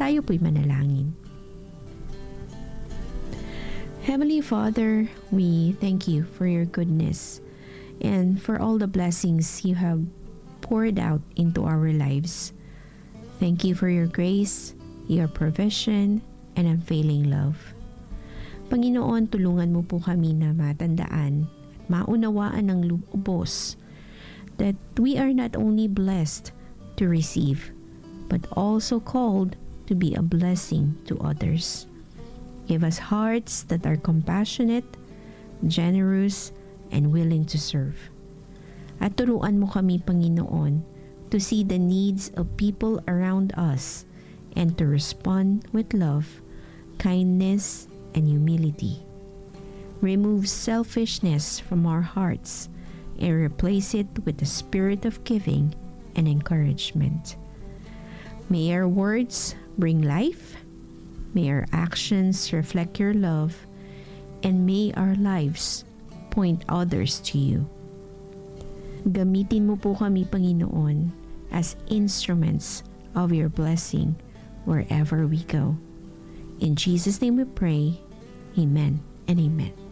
Tayo po'y manalangin. Heavenly Father, we thank you for your goodness and for all the blessings you have poured out into our lives. Thank you for your grace, your provision, and unfailing love. Panginoon, tulungan mo po kami na matandaan at maunawaan ng lubos that we are not only blessed to receive, but also called to be a blessing to others. Give us hearts that are compassionate, generous, and willing to serve. At turuan mo kami, Panginoon, to see the needs of people around us and to respond with love, kindness, and humility. Remove selfishness from our hearts and replace it with the spirit of giving and encouragement. May our words bring life, may our actions reflect your love, and may our lives point others to you. Gamitin mo po kami, Panginoon, as instruments of your blessing wherever we go. In Jesus' name we pray. Amen and amen.